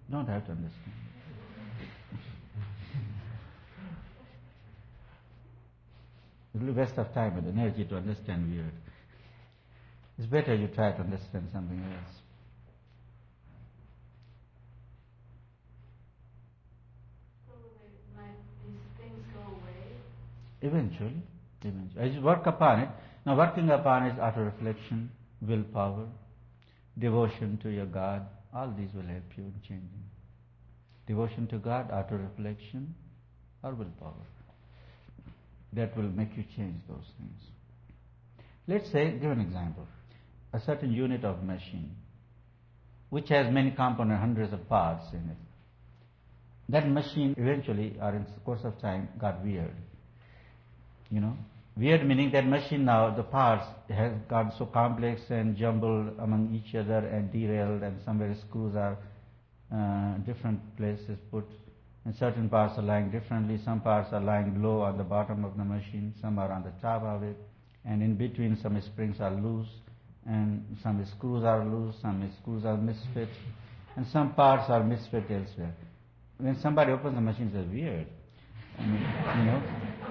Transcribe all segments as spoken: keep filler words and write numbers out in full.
Don't have to understand. It's a waste of time and energy to understand weird. It's better you try to understand something else. So they, might these things go away? Eventually, eventually. As you work upon it, now working upon is auto-reflection, willpower, devotion to your God, all these will help you in changing. Devotion to God, auto-reflection, or willpower. That will make you change those things. Let's say, give an example. A certain unit of machine, which has many components, hundreds of parts in it. That machine eventually, or in the course of time, got weird. You know, weird meaning that machine now, the parts has got so complex and jumbled among each other and derailed, and somewhere screws are uh, different places put, and certain parts are lying differently. Some parts are lying low on the bottom of the machine, some are on the top of it, and in between some springs are loose, and some screws are loose, some screws are misfit, and some parts are misfit elsewhere. When somebody opens the machine, it's weird. I mean, you know.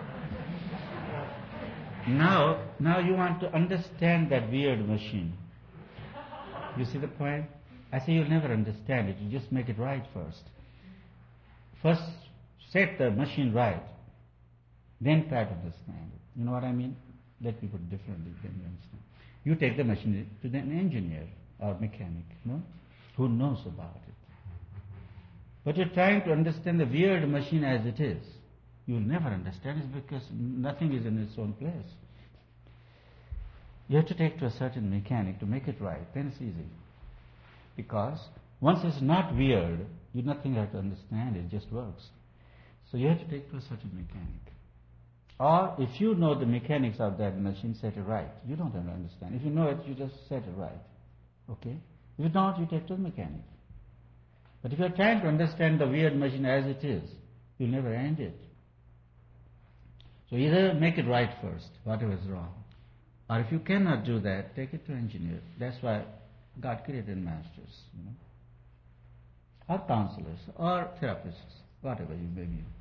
Now, now you want to understand that weird machine. You see the point? I say you'll never understand it. You just make it right first. First, set the machine right. Then try to understand it. You know what I mean? Let me put it differently, then you understand. You take the machine to an engineer or mechanic, no, who knows about it. But you're trying to understand the weird machine as it is. You'll never understand it because nothing is in its own place. You have to take to a certain mechanic to make it right. Then it's easy. Because once it's not weird, you nothing have to understand. It just works. So you have to take to a certain mechanic. Or if you know the mechanics of that machine, set it right. You don't have to understand. If you know it, you just set it right. Okay? If you don't, you take to the mechanic. But if you're trying to understand the weird machine as it is, you'll never end it. So either make it right first, whatever is wrong. Or if you cannot do that, take it to an engineer. That's why God created masters, you know. Or counselors, or therapists, whatever you may be.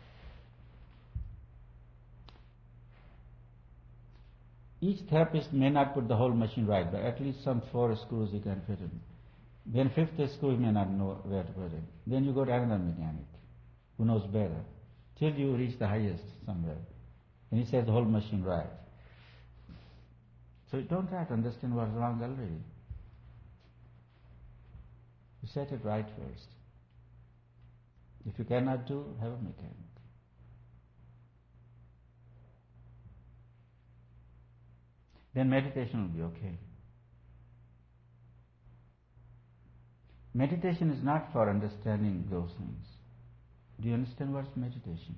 Each therapist may not put the whole machine right, but at least some four screws you can fit in. Then fifth screw you may not know where to put it. Then you go to another mechanic who knows better, till you reach the highest somewhere. And he says the whole machine right. So you don't try to understand what's wrong already. You set it right first. If you cannot do, have a mechanic. Then meditation will be okay. Meditation is not for understanding those things. Do you understand what's meditation?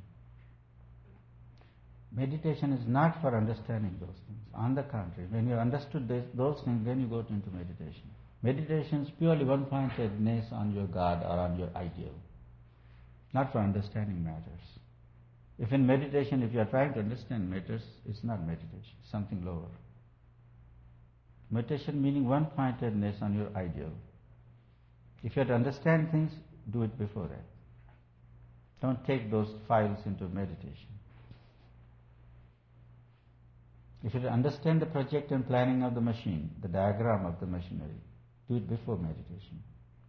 Meditation is not for understanding those things. On the contrary, when you understood this, those things, then you go into meditation. Meditation is purely one-pointedness on your God or on your ideal, not for understanding matters. If in meditation, if you are trying to understand matters, it's not meditation, it's something lower. Meditation meaning one-pointedness on your ideal. If you have to understand things, do it before that. Don't take those files into meditation. If you understand the project and planning of the machine, the diagram of the machinery, do it before meditation.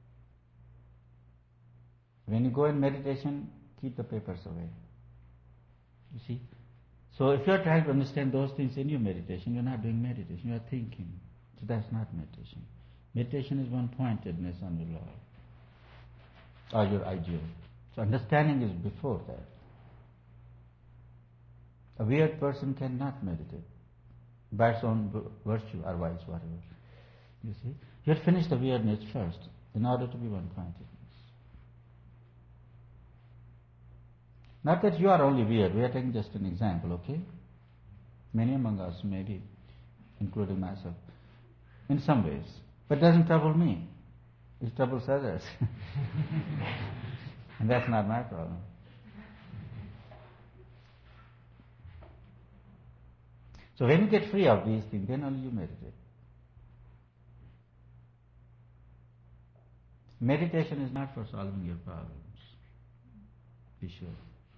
When you go in meditation, keep the papers away. You see? So if you are trying to understand those things in your meditation, you're not doing meditation, you are thinking. So that's not meditation. Meditation is one-pointedness on your Lord, or your ideal. So understanding is before that. A weird person cannot meditate by its own virtue or vice, whatever. You see? You have to finish the weirdness first in order to be one-pointedness. Not that you are only weird, we are taking just an example, okay? Many among us, maybe, including myself, in some ways. But it doesn't trouble me. It troubles others. And that's not my problem. So when you get free of these things, then only you meditate. Meditation is not for solving your problems. Be sure.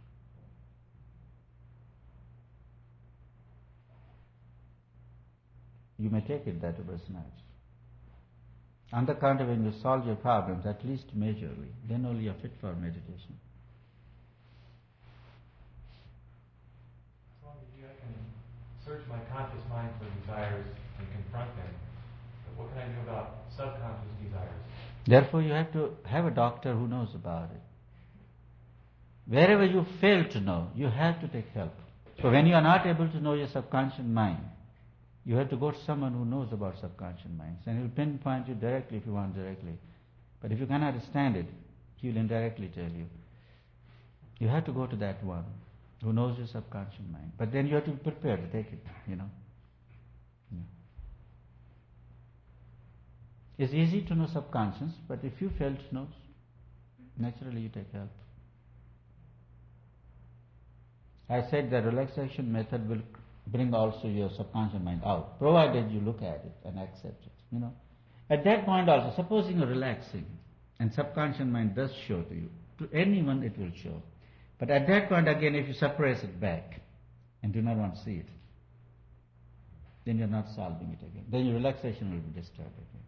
You may take it that was nice. On the contrary, when you solve your problems, at least majorly, then only you are fit for meditation. Swamiji, I can search my conscious mind for desires and confront them. But what can I do about subconscious desires? Therefore, you have to have a doctor who knows about it. Wherever you fail to know, you have to take help. So when you are not able to know your subconscious mind, you have to go to someone who knows about subconscious minds, and he will pinpoint you directly if you want directly. But if you cannot understand it, he will indirectly tell you. You have to go to that one who knows your subconscious mind. But then you have to be prepared to take it, you know. Yeah. It's easy to know subconscious, but if you fail to know, naturally you take help. I said the relaxation method will bring also your subconscious mind out, provided you look at it and accept it, you know. At that point also, supposing you're relaxing and subconscious mind does show to you, to anyone it will show. But at that point again, if you suppress it back and do not want to see it, then you're not solving it again. Then your relaxation will be disturbed again.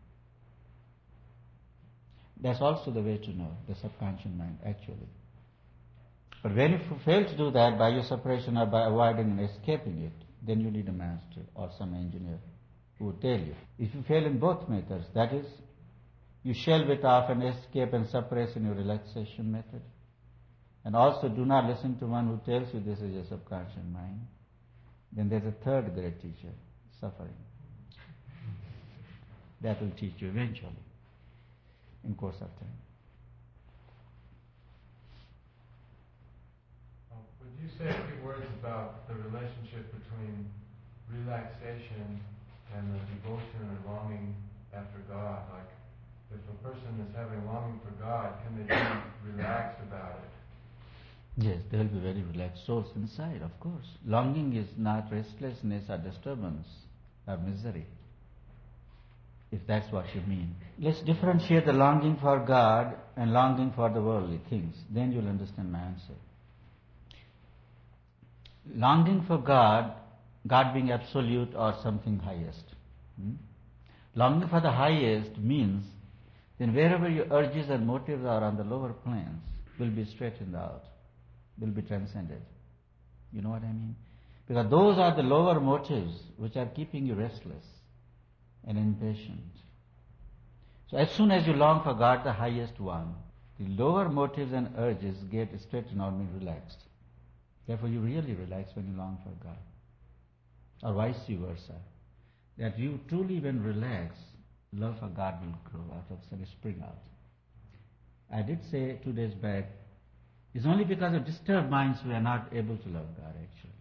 That's also the way to know the subconscious mind actually. But when you fail to do that by your suppression or by avoiding and escaping it, then you need a master or some engineer who will tell you. If you fail in both methods, that is, you shelve it off and escape and suppress in your relaxation method, and also do not listen to one who tells you this is your subconscious mind, then there's a third great teacher, suffering. That will teach you eventually, in course of time. Would you say a few words about the relationship between relaxation and the devotion or longing after God? Like, if a person is having longing for God, can they be relaxed about it? Yes, they will be very relaxed souls inside, of course. Longing is not restlessness or disturbance or misery, if that's what you mean. Let's differentiate the longing for God and longing for the worldly things. Then you'll understand my answer. Longing for God, God being absolute or something highest. Hmm? Longing for the highest means then wherever your urges and motives are on the lower planes will be straightened out, will be transcended. You know what I mean? Because those are the lower motives which are keeping you restless and impatient. So as soon as you long for God, the highest one, the lower motives and urges get straightened out and relaxed. Therefore, you really relax when you long for God. Or vice versa. That you truly, when relax, love for God will grow out of some spring out. I did say two days back, it's only because of disturbed minds we are not able to love God actually.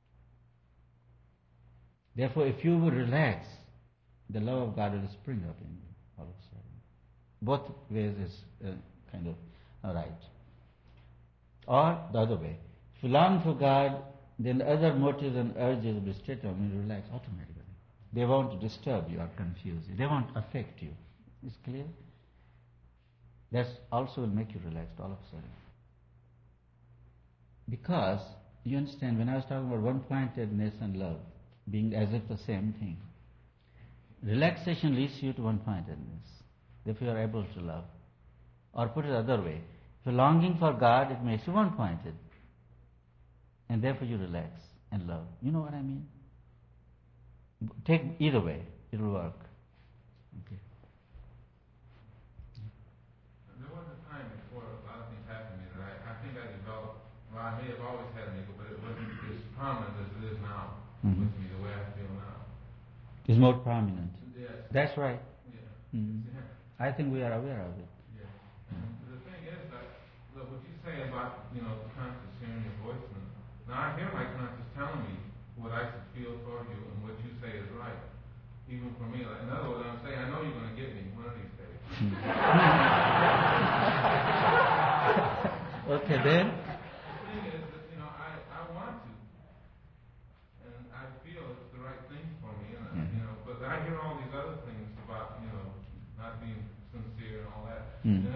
Therefore, if you will relax, the love of God will spring up in you all of a sudden. Both ways is uh, kind of uh, right. Or the other way. If you long for God, then the other motives and urges will be straight on and relax automatically. They won't disturb you or confuse you. They won't affect you. Is clear? That also will make you relaxed all of a sudden. Because, you understand, when I was talking about one-pointedness and love, being as if the same thing, relaxation leads you to one-pointedness. Therefore you are able to love. Or put it the other way, if you're longing for God, it makes you one-pointed. And therefore you relax and love. You know what I mean? Take either way, it will work. Okay. There was a time before a lot of things happened to me that I, I think I developed, well, I may have always had an ego, but it wasn't as prominent as it is now mm-hmm. with me, the way I feel now. It's more prominent. Yes. That's right. Yeah. Mm-hmm. Yeah. I think we are aware of it. Yeah. Mm-hmm. The thing is that, look, what you say about, you know, the conscious hearing your voice, and now I hear my conscious telling me what I should feel toward you and what you say is right. Even for me, like, in other words, I'm saying, I know you're going to get me one of these days. Okay, then. The thing is that, you know, I, I want to. And I feel it's the right thing for me, and, mm-hmm. you know, but I hear all these other things about, you know, not being sincere and all that. Mm-hmm.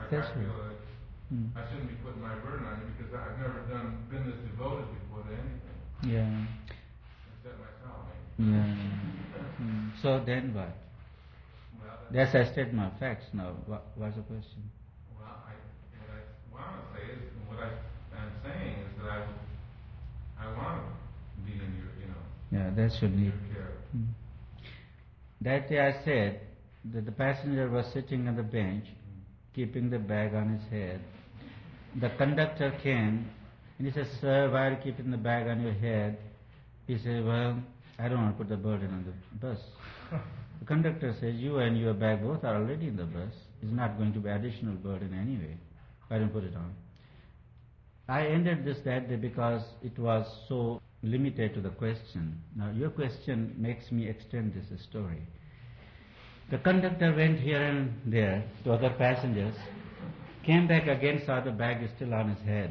Like That's I feel right. like Mm. I shouldn't be putting my burden on you because I've never done been this devoted before to anything Yeah. except myself. Maybe. Yeah. Mm. So then what? Well, That's a statement of facts now. What, what's the question? Well, I, what I want to say is, what I, I'm saying is that I, I want to be in your, you know, Yeah, that should in need. your care. Mm. That day I said that the passenger was sitting on the bench, keeping the bag on his head. The conductor came and he said, "Sir, why are you keeping the bag on your head?" He said, "Well, I don't want to put the burden on the bus." The conductor says, "You and your bag both are already in the bus. It's not going to be additional burden anyway. Why don't you put it on?" I ended this that day because it was so limited to the question. Now your question makes me extend this story. The conductor went here and there to other passengers, came back again, saw the bag is still on his head.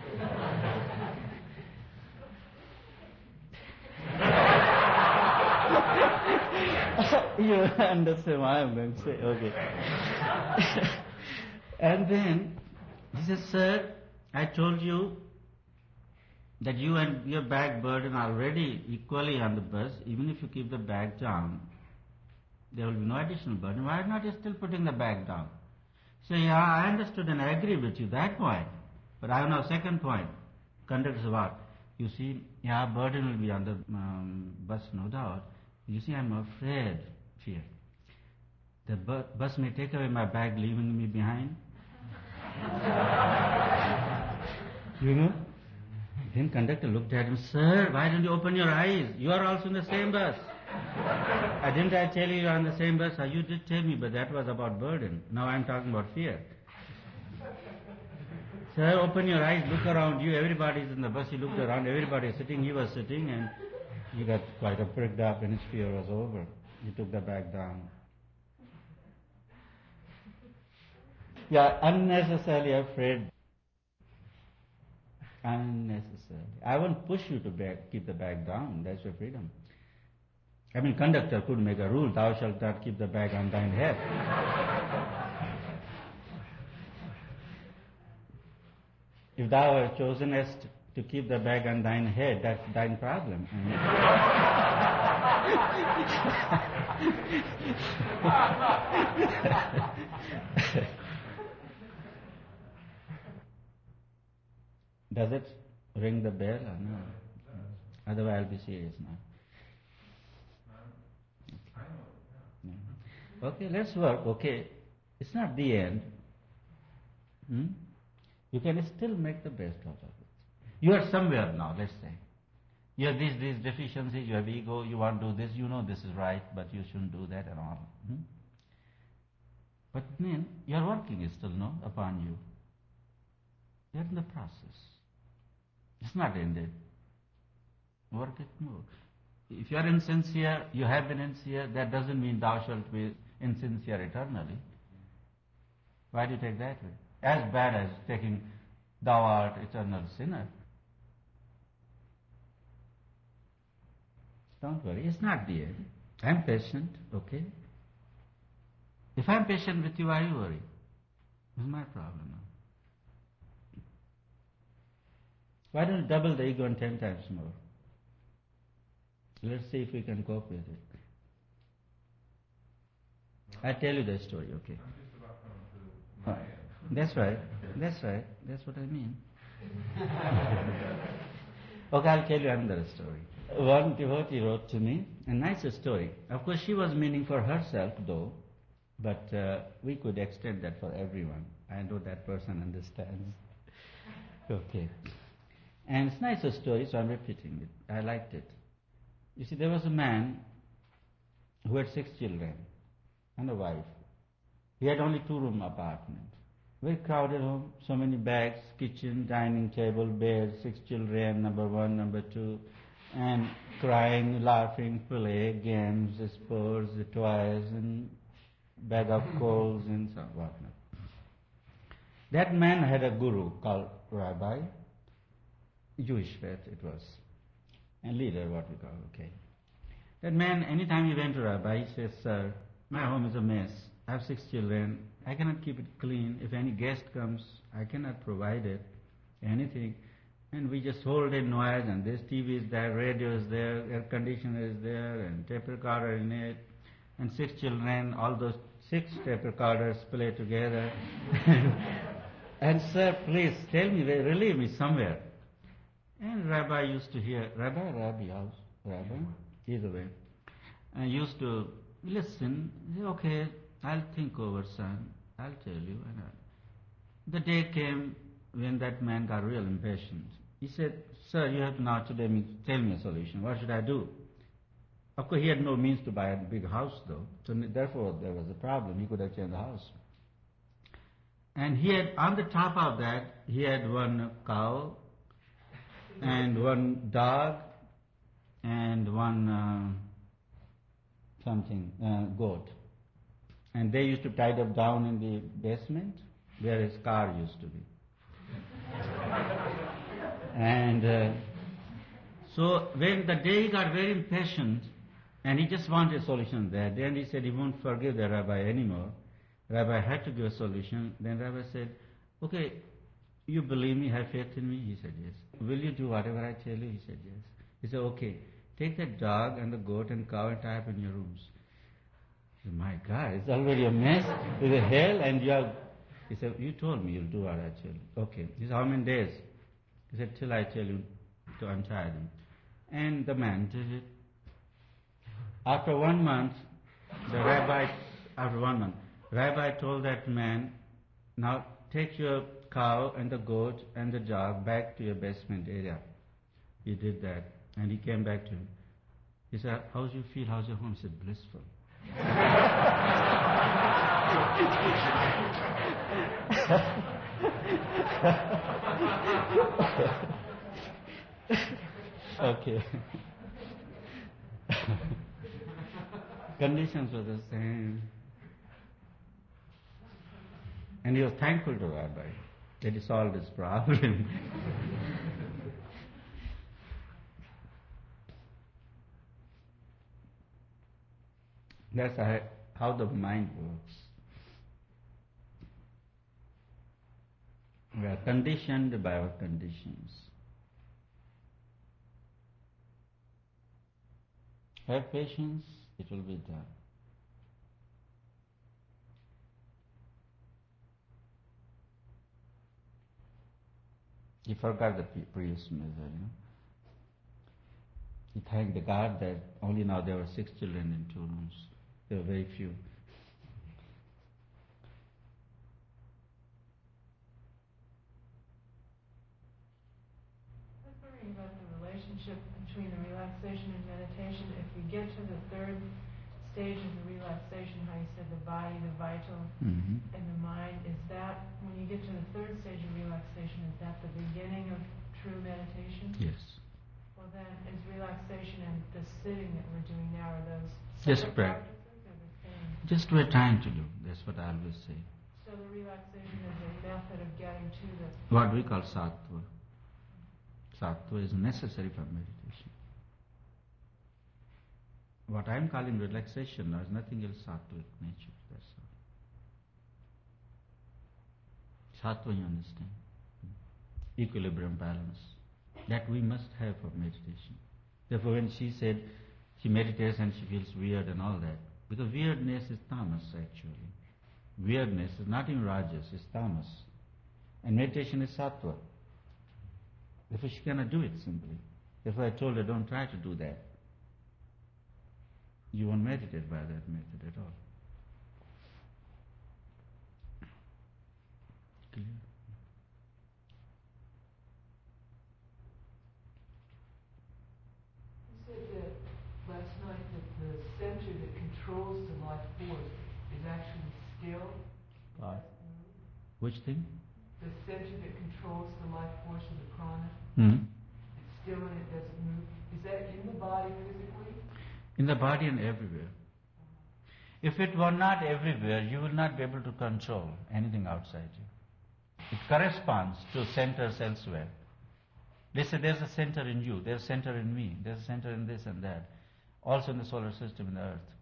You understand what I'm going to say? Okay. And then he says, "Sir, I told you that you and your bag burden are already equally on the bus. Even if you keep the bag down, there will be no additional burden. Why not you still putting the bag down?" So yeah, I understood and I agree with you that point. But I have now second point. Conductor says, "What? You see, yeah, burden will be on the um, bus, no doubt. You see, I'm afraid, fear. The bu- bus may take away my bag, leaving me behind." You know? Then conductor looked at him, "Sir, why don't you open your eyes? You are also in the same bus." I didn't I tell you you are in the same bus? You did tell me, but that was about burden. Now I'm talking about fear. "Sir, open your eyes, look around you. Everybody is in the bus." He looked around, everybody is sitting, he was sitting, and he got quite a pricked up and his fear was over. He took the bag down. Yeah, unnecessarily afraid. Unnecessarily. I won't push you to bag, keep the bag down. That's your freedom. I mean, conductor could make a rule, "Thou shalt not keep the bag on thine head." If thou hast chosen as to keep the bag on thine head, that's thine problem. I mean, does it ring the bell or no? Otherwise I'll be serious now. Yeah. Okay, let's work. Okay, it's not the end. Hmm? You can still make the best out of it. You are somewhere now, let's say. You have these, these deficiencies, you have ego, you want to do this, you know this is right, but you shouldn't do that and all. Hmm? But then, your working is still no upon you. You're in the process. It's not ended. Work it more. If you are insincere, you have been insincere, that doesn't mean thou shalt be insincere eternally. Why do you take that way? As bad as taking thou art eternal sinner. Don't worry, it's not the end. I'm patient, okay? If I'm patient with you, why are you worried? It's my problem now. Why don't you double the ego and ten times more? Let's see if we can cope with it. I tell you the story, okay? I'm just about coming to my end. That's right. That's right. That's what I mean. Okay, I'll tell you another story. One devotee wrote to me a nice story. Of course, she was meaning for herself, though, but uh, we could extend that for everyone. I know that person understands. Okay. And it's a nice story, so I'm repeating it. I liked it. You see, there was a man who had six children and a wife. He had only two-room apartment. Very crowded home, so many bags, kitchen, dining table, bed, six children, number one, number two, and crying, laughing, play, games, sports, toys, and bag of coals and so whatnot. That man had a guru called Rabbi, Jewish faith it was, and leader, what we call, okay. That man, anytime he went to Rabbi, he says, "Sir, my home is a mess. I have six children. I cannot keep it clean. If any guest comes, I cannot provide it, anything. And we just hold in noise, and this T V is there, radio is there, air conditioner is there, and tape recorder in it. And six children, all those six tape recorders play together. And sir, please tell me, relieve me somewhere. And Rabbi used to hear, Rabbi, Rabbi, house, Rabbi, either way. I used to listen, say, okay, I'll think over, son, I'll tell you. And I, the day came when that man got real impatient. He said, sir, you have to now today me, tell me a solution. What should I do? Of course, he had no means to buy a big house, though. So therefore, there was a problem. He could have changed the house. And he had, on the top of that, he had one cow, and one dog, and one uh, something, uh, goat. And they used to tie them down in the basement, where his car used to be. And uh, so when the day he got very impatient, and he just wanted a solution there, then he said he won't forgive the rabbi anymore. Rabbi had to give a solution. Then Rabbi said, okay, you believe me, have faith in me? He said, yes. Will you do whatever I tell you? He said, yes. He said, okay, take the dog and the goat and cow and tie up in your rooms. He said, my God, it's already a mess. It's a hell, and you are... He said, you told me you'll do what I tell you. Okay. He said, how many days? He said, till I tell you to untie them. And the man did it. After one month, the rabbi, after one month, Rabbi told that man, now take your cow and the goat and the dog back to your basement area. He did that, and he came back to him. He said, how's you feel? How's your home? He said, blissful. Okay. Conditions were the same. And he was thankful to Rabbi that he solved his problem. That's how, how the mind works. We are conditioned by our conditions. Have patience, it will be done. He forgot the previous measure, you know. He thanked the God that only now there were six children in two rooms. There were very few. I was wondering about the relationship between the relaxation and meditation. If we get to the third stage of the relaxation, how you said the body, the vital, Mm-hmm. and the mind, is that, when you get to the third stage of relaxation, is that the beginning of true meditation? Yes. Well then, is relaxation and the sitting that we're doing now, are those Just separate practice. practices or the same? Just we're trying to do. That's what I always say. So the relaxation is a method of getting to the... What we call sattva. Sattva is necessary for meditation. What I am calling relaxation now is nothing else sattvic nature. That's all. Sattva, you understand? Equilibrium, balance. That we must have for meditation. Therefore, when she said she meditates and she feels weird and all that, because weirdness is tamas actually. Weirdness is not in rajas, it's tamas. And meditation is sattva. Therefore, she cannot do it simply. Therefore, I told her, don't try to do that. You won't meditate by that method at all. Clear? You said that last night that the center that controls the life force is actually still. Right. Which thing? The center that controls the life force of the prana, Hmm. it's still and it doesn't move. Is that in the body physically? In the body and everywhere. If it were not everywhere, you will not be able to control anything outside you. It corresponds to centers elsewhere. They say there's a center in you, there's a center in me, there's a center in this and that. Also in the solar system, in the earth.